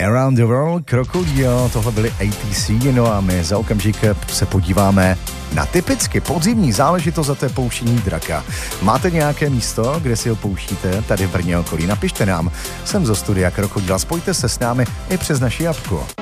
Around the World, Krokodil, tohle byly ATC, no a my za okamžik se podíváme na typicky podzimní záležitost za to je pouštění draka. Máte nějaké místo, kde si ho pouštíte tady v Brně okolí? Napište nám sem zo studia Krokodila, spojte se s námi i přes naši apku.